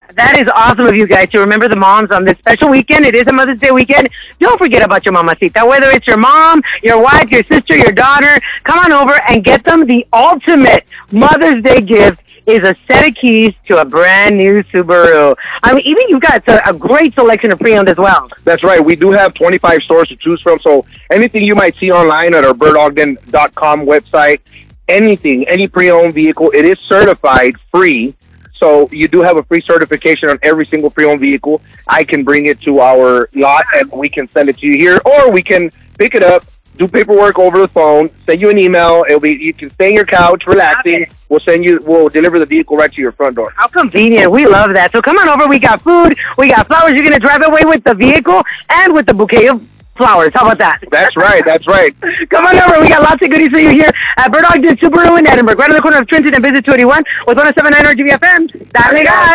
That is awesome of you guys to remember the moms on this special weekend. It is a Mother's Day weekend. Don't forget about your mamacita. Whether it's your mom, your wife, your sister, your daughter, come on over and get them the ultimate Mother's Day gift is a set of keys to a brand new Subaru. I mean, even you've got a great selection of pre-owned as well. That's right. We do have 25 stores to choose from. So anything you might see online at our birdogden.com website, anything, any pre-owned vehicle, it is certified free. So you do have a free certification on every single pre-owned vehicle. I can bring it to our lot and we can send it to you here, or we can pick it up, do paperwork over the phone, send you an email. You can stay on your couch relaxing. We'll deliver the vehicle right to your front door. How convenient. We love that. So come on over. We got food. We got flowers. You're going to drive away with the vehicle and with the bouquet of flowers. How about that? That's right. That's right. Come on over. We got lots of goodies for you here at Bird Ogden Subaru in Edinburgh, right on the corner of Trenton and Visit 281 with 107.9 RGV FM. Dale gas.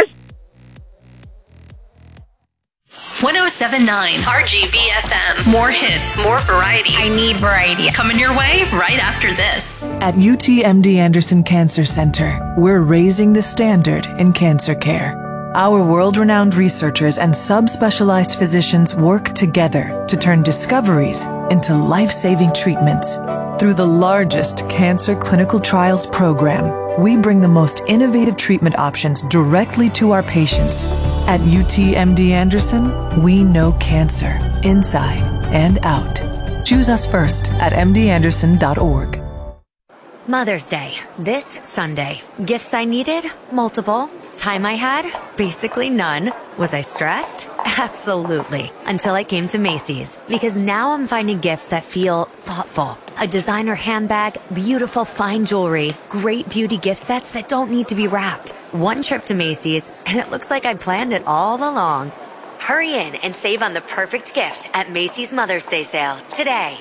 107.9 RGV FM. More hits, more variety. I need variety. Coming your way right after this. At UTMD Anderson Cancer Center, we're raising the standard in cancer care. Our world-renowned researchers and subspecialized physicians work together to turn discoveries into life-saving treatments. Through the largest cancer clinical trials program, we bring the most innovative treatment options directly to our patients. At UTMD Anderson, we know cancer inside and out. Choose us first at mdanderson.org. Mother's Day, this Sunday. Gifts I needed? Multiple. Time I had? Basically none. Was I stressed? Absolutely. Until I came to Macy's. Because now I'm finding gifts that feel thoughtful. A designer handbag, beautiful fine jewelry, great beauty gift sets that don't need to be wrapped. One trip to Macy's, and it looks like I planned it all along. Hurry in and save on the perfect gift at Macy's Mother's Day sale today.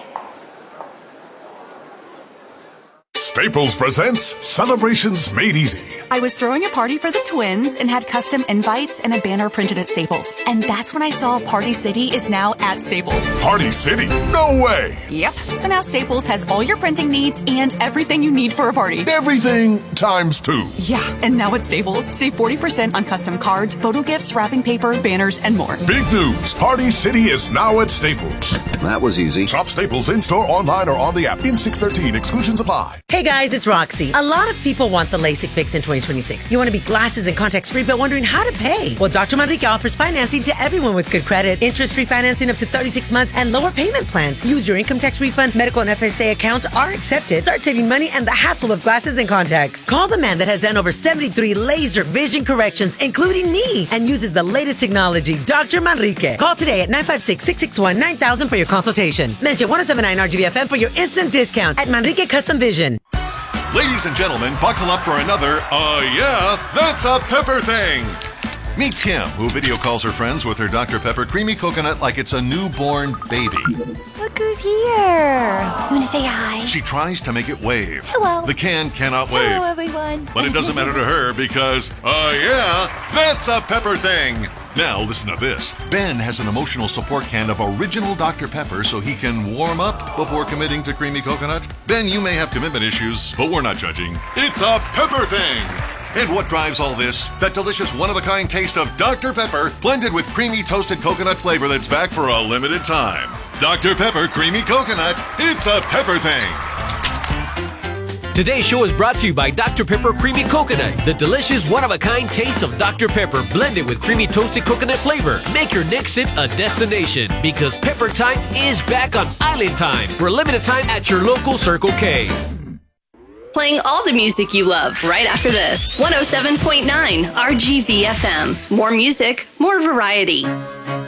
Staples presents Celebrations Made Easy. I was throwing a party for the twins and had custom invites and a banner printed at Staples. And that's when I saw Party City is now at Staples. Party City? No way! Yep. So now Staples has all your printing needs and everything you need for a party. Everything times 2. Yeah, and now at Staples, save 40% on custom cards, photo gifts, wrapping paper, banners, and more. Big news! Party City is now at Staples. That was easy. Shop Staples in-store, online, or on the app. In 613, exclusions apply. Hey guys, it's Roxy. A lot of people want the LASIK fix in 2026. You want to be glasses and contacts free, but wondering how to pay. Well, Dr. Manrique offers financing to everyone with good credit, interest-free financing up to 36 months, and lower payment plans. Use your income tax refund, medical, and FSA accounts are accepted. Start saving money and the hassle of glasses and contacts. Call the man that has done over 73 laser vision corrections, including me, and uses the latest technology, Dr. Manrique. Call today at 956-661-9000 for your consultation. Mention 107.9 RGVFM for your instant discount at Manrique Custom Vision. Ladies and gentlemen, buckle up for another, yeah, that's a pepper thing. Meet Kim, who video calls her friends with her Dr. Pepper Creamy Coconut like it's a newborn baby. Look who's here. You want to say hi? She tries to make it wave. Hello. The can cannot wave. Hello, everyone. But it doesn't matter to her because, yeah, that's a pepper thing. Now, listen to this. Ben has an emotional support can of original Dr. Pepper so he can warm up before committing to Creamy Coconut. Ben, you may have commitment issues, but we're not judging. It's a pepper thing. And what drives all this? That delicious one-of-a-kind taste of Dr. Pepper blended with creamy toasted coconut flavor that's back for a limited time. Dr. Pepper Creamy Coconut. It's a pepper thing. Today's show is brought to you by Dr. Pepper Creamy Coconut, the delicious one-of-a-kind taste of Dr. Pepper blended with creamy toasted coconut flavor. Make your next sip a destination because Pepper Time is back on Island Time for a limited time at your local Circle K. Playing all the music you love right after this. 107.9 RGV FM. More music, more variety.